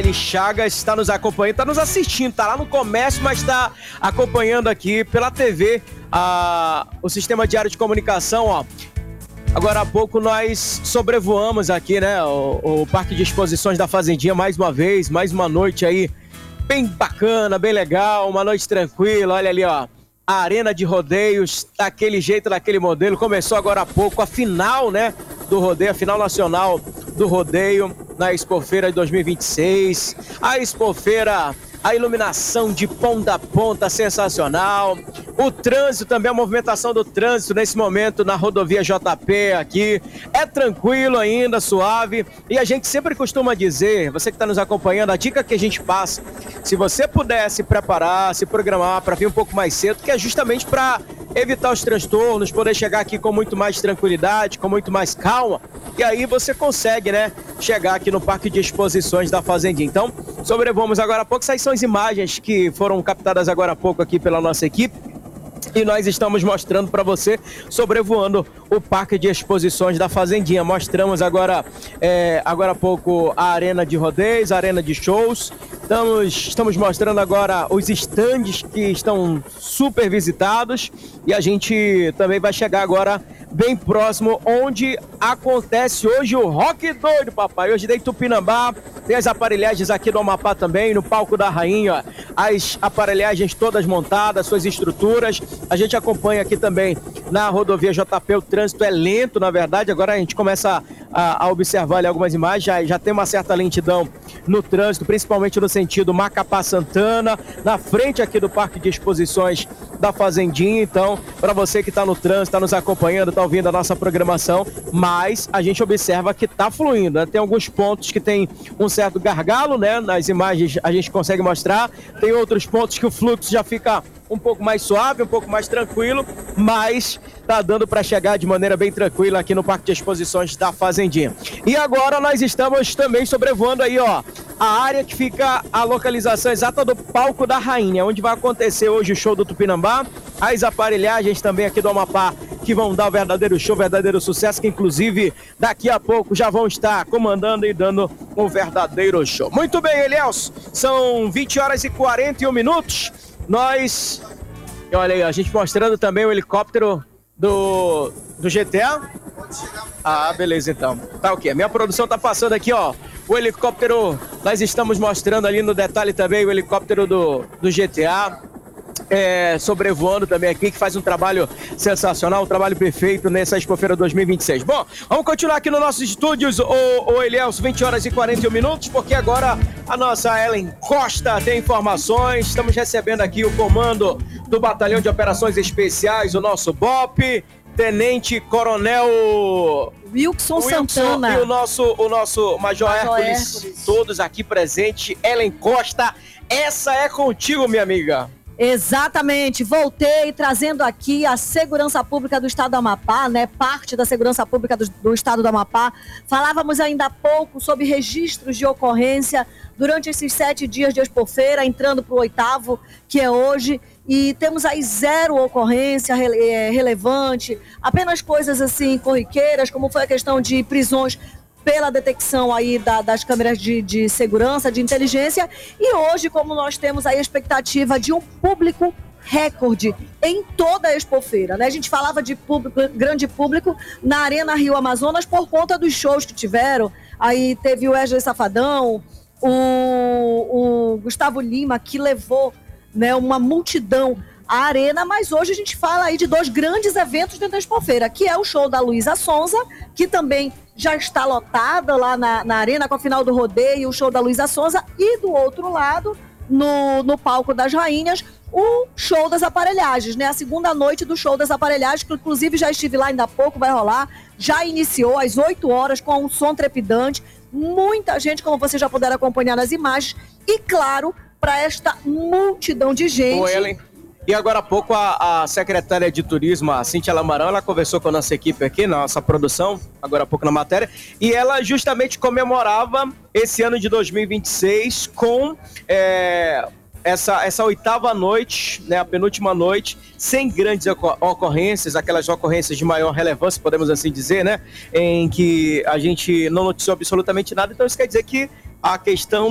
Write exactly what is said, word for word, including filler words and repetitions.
Chagas está nos acompanhando, está nos assistindo, está lá no comércio, mas está acompanhando aqui pela T V a, o Sistema Diário de Comunicação, ó. Agora há pouco nós sobrevoamos aqui, né, o, o Parque de Exposições da Fazendinha mais uma vez, mais uma noite aí bem bacana, bem legal, uma noite tranquila, olha ali, ó. A Arena de Rodeios, daquele jeito, daquele modelo, começou agora há pouco a final, né, do rodeio, a final nacional do rodeio na Expofeira de dois mil e vinte e seis. A Expofeira, a iluminação de ponta a ponta, sensacional. O trânsito também, a movimentação do trânsito nesse momento na rodovia J P aqui. É tranquilo ainda, suave. E a gente sempre costuma dizer, você que está nos acompanhando, a dica que a gente passa, se você puder se preparar, se programar para vir um pouco mais cedo, que é justamente para evitar os transtornos, poder chegar aqui com muito mais tranquilidade, com muito mais calma. E aí você consegue, né, chegar aqui no Parque de Exposições da Fazendinha. Então, sobrevoamos agora há pouco. Essas são as imagens que foram captadas agora há pouco aqui pela nossa equipe. E nós estamos mostrando para você, sobrevoando o Parque de Exposições da Fazendinha. Mostramos agora, é, agora há pouco a Arena de Rodeios, a Arena de Shows. Estamos, estamos mostrando agora os estandes que estão super visitados. E a gente também vai chegar agora bem próximo, onde acontece hoje o Rock Doido, papai. Hoje de Tupinambá, tem as aparelhagens aqui do Amapá também, no Palco da Rainha, as aparelhagens todas montadas, suas estruturas. A gente acompanha aqui também na rodovia J P, o trânsito é lento, na verdade. Agora a gente começa a, a observar ali algumas imagens, já, já tem uma certa lentidão no trânsito, principalmente no sentido Macapá-Santana, na frente aqui do Parque de Exposições da Fazendinha. Então, para você que está no trânsito, está nos acompanhando, está ouvindo a nossa programação, mas a gente observa que está fluindo, né? Tem alguns pontos que tem um certo gargalo, né? Nas imagens a gente consegue mostrar, tem outros pontos que o fluxo já fica um pouco mais suave, um pouco mais tranquilo, mas tá dando para chegar de maneira bem tranquila aqui no Parque de Exposições da Fazendinha. E agora nós estamos também sobrevoando aí, ó, a área que fica a localização exata do Palco da Rainha, onde vai acontecer hoje o show do Tupinambá, as aparelhagens também aqui do Amapá, que vão dar o verdadeiro show, o verdadeiro sucesso, que inclusive daqui a pouco já vão estar comandando e dando um verdadeiro show. Muito bem, Elielso, são vinte horas e quarenta e um minutos. Nós, olha aí, a gente mostrando também o helicóptero do, do G T A. Ah, beleza então. Tá o quê? Minha produção tá passando aqui, ó, o helicóptero, nós estamos mostrando ali no detalhe também o helicóptero do, do G T A. É, sobrevoando também aqui, que faz um trabalho sensacional, um trabalho perfeito nessa Expofeira dois mil e vinte e seis. Bom, vamos continuar aqui nos nossos estúdios, o, o Elielso, vinte horas e quarenta e um minutos, porque agora a nossa Ellen Costa tem informações. Estamos recebendo aqui o comando do Batalhão de Operações Especiais, o nosso B O P, Tenente Coronel Wilson, Wilson Santana e o nosso, o nosso Major, Major Hércules, Hércules, todos aqui presentes. Ellen Costa, essa é contigo, minha amiga. Exatamente, voltei trazendo aqui a Segurança Pública do Estado do Amapá, né? Parte da Segurança Pública do, do Estado do Amapá. Falávamos ainda há pouco sobre registros de ocorrência durante esses sete dias de Expofeira, entrando para o oitavo, que é hoje, e temos aí zero ocorrência rele, é, relevante, apenas coisas assim corriqueiras, como foi a questão de prisões pela detecção aí da, das câmeras de, de segurança, de inteligência. E hoje, como nós temos aí a expectativa de um público recorde em toda a Expofeira, né? A gente falava de público, grande público na Arena Rio Amazonas por conta dos shows que tiveram. Aí teve o Wesley Safadão, o, o Gustavo Lima, que levou, né, uma multidão à arena, mas hoje a gente fala aí de dois grandes eventos dentro da Expofeira, que é o show da Luísa Sonza, que também já está lotada lá na, na arena com a final do rodeio, o show da Luísa Sonza, e do outro lado, no, no Palco das Rainhas, o show das aparelhagens, né? A segunda noite do show das aparelhagens, que inclusive já estive lá ainda há pouco, vai rolar, já iniciou às oito horas com um som trepidante, muita gente, como vocês já puderam acompanhar nas imagens, e claro, para esta multidão de gente... Ô, Ellen. E agora há pouco a, a secretária de Turismo, a Cíntia Lamarão, ela conversou com a nossa equipe aqui, nossa produção, agora há pouco na matéria, e ela justamente comemorava esse ano de dois mil e vinte e seis com é, essa, essa oitava noite, né, a penúltima noite, sem grandes ocorrências, aquelas ocorrências de maior relevância, podemos assim dizer, né, em que a gente não noticiou absolutamente nada. Então isso quer dizer que a questão